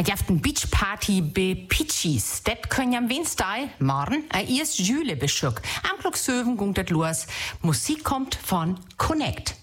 auf den Beachparty bei Peachies. Das können ja am Wednesday, morgen, erst Jule beschuk. Am Glücksöwen gungt das los. Musik kommt von Connect.